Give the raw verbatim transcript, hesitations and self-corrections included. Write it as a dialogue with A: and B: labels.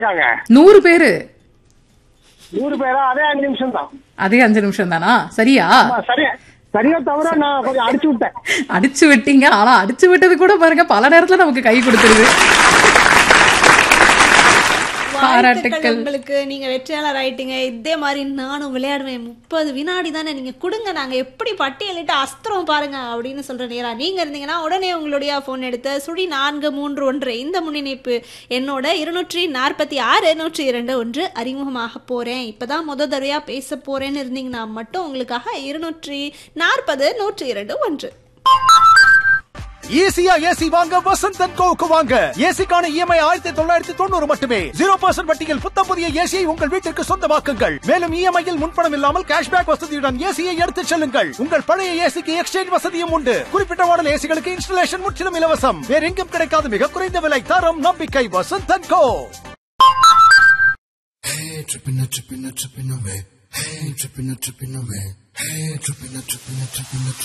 A: நூறு பேரு
B: நூறு பேரா? அதே அஞ்சு நிமிஷம் தான்.
A: அதே அஞ்சு நிமிஷம் தானா? சரியா?
B: சரியா சரியா தவிர நான் கொஞ்சம் அடிச்சு விட்டேன்.
A: அடிச்சு விட்டீங்க. ஆனா அடிச்சு விட்டது கூட பாருங்க பல நேரத்துல நமக்கு கை கொடுத்துருது.
C: பாராட்டுக்கள் உங்களுக்கு. நீங்க வெற்றியாளர் ஆயிட்டீங்க. இதே மாதிரி நானும் விளையாடுவேன். முப்பது வினாடி தானே, நீங்க கொடுங்க, நாங்க எப்படி பட்டியலிட்டு அஸ்திரம் பாருங்க அப்படின்னு சொல்ற நேரா நீங்க இருந்தீங்கன்னா உடனே உங்களுடைய போன் எடுத்து சுழி நான்கு மூன்று ஒன்று இந்த முன்னிணைப்பு என்னோட இருநூற்றி நாற்பத்தி ஆறு நூற்றி இரண்டு ஒன்று அறிமுகமாக போறேன், இப்பதான் முத தடவையா பேச போறேன்னு இருந்தீங்கன்னா மட்டும் உங்களுக்காக இருநூற்றி நாற்பது நூற்றி இரண்டு ஒன்று.
D: ஈஸியா ஏசி வாங்க வசந்த் அண்ட் கோவுக்கு வாங்க. ஏசிக்கான இஎம்ஐ ஆயிரத்தி தொள்ளாயிரத்தி தொண்ணூறு மட்டுமே. ஜீரோ பர்சன்ட் வட்டியில் புத்தம் புதிய ஏசியை உங்கள் வீட்டிற்கு சொந்தமாக்குங்கள். மேலும் இஎம்ஐயில் முன்பணம் இல்லாமல் கேஷ்பேக் வசதியுடன் ஏசியை எடுத்துச் செல்லுங்கள். உங்கள் பழைய ஏசிக்கு எக்ஸ்சேஞ்ச் வசதியும் உண்டு. குறிப்பிட்ட மாடல் ஏசிகளுக்கு இன்ஸ்டாலேஷன் முற்றிலும் இலவசம். வேற எங்கும் கிடைக்காத மிக குறைந்த விலை, தரம், நம்பிக்கை. Vasanth and go.
E: Hey, tripping, tripping, tripping away. Hey, tripping, tripping away. Hey, tripping, tripping, tripping.